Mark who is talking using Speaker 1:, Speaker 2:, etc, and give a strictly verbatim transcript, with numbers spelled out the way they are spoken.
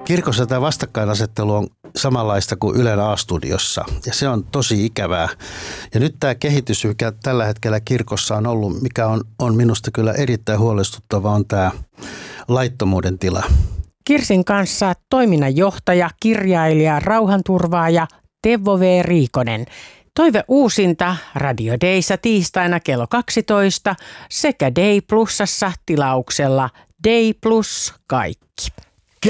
Speaker 1: Kirkossa tämä vastakkainasettelu on samanlaista kuin Ylen A-studiossa ja se on tosi ikävää. Ja nyt tämä kehitys, mikä tällä hetkellä kirkossa on ollut, mikä on, on minusta kyllä erittäin huolestuttava, on tämä laittomuuden tila.
Speaker 2: Kirsin kanssa toiminnanjohtaja, kirjailija, rauhanturvaaja Teuvo V. Riikonen. Toive uusinta Radio Dayssa tiistaina kello kaksitoista sekä Day Plusassa tilauksella Day Plus kaikki.